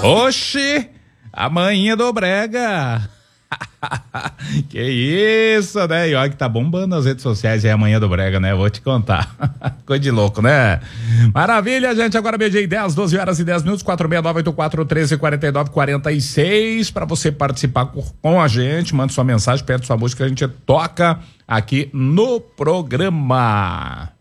Oxi, a manhinha do Brega. Que isso, né? E olha que tá bombando nas redes sociais aí a manhã do Brega, né? Vou te contar. Coisa de louco, né? Maravilha, gente. Agora meio-dia e 10, 12 horas e 10 minutos, 46984134946. Pra você participar com a gente, manda sua mensagem, pede sua música, a gente toca aqui no programa.